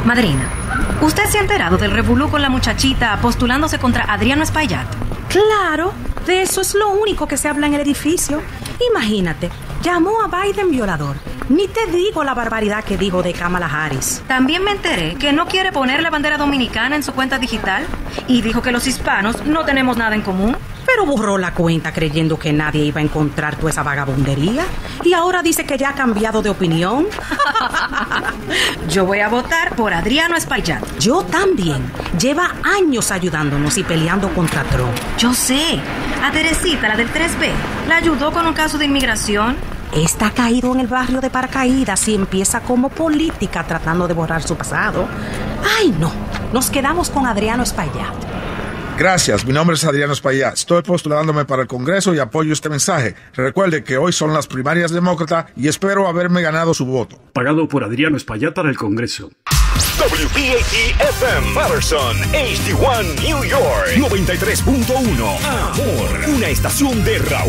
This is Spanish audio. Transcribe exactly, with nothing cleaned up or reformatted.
Madrina, ¿usted se ha enterado del revolú con la muchachita postulándose contra Adriano Espaillat? Claro, de eso es lo único que se habla en el edificio. Imagínate, llamó a Biden violador. Ni te digo la barbaridad que dijo de Kamala Harris. También me enteré que no quiere poner la bandera dominicana en su cuenta digital y dijo que los hispanos no tenemos nada en común. Pero borró la cuenta creyendo que nadie iba a encontrar toda esa vagabundería. Y ahora dice que ya ha cambiado de opinión. Yo voy a votar por Adriano Espaillat. Yo también. Lleva años ayudándonos y peleando contra Trump. Yo sé. A Teresita, la del tres B, la ayudó con un caso de inmigración. Está caído en el barrio de paracaídas y empieza como política tratando de borrar su pasado. Ay, no. Nos quedamos con Adriano Espaillat. Gracias, mi nombre es Adriano Espaillat. Estoy postulándome para el Congreso y apoyo este mensaje. Recuerde que hoy son las primarias demócratas y espero haberme ganado su voto. Pagado por Adriano Espaillat para el Congreso. W P A T F M Patterson, H D uno New York, noventa y tres punto uno. Amor, una estación de Raúl.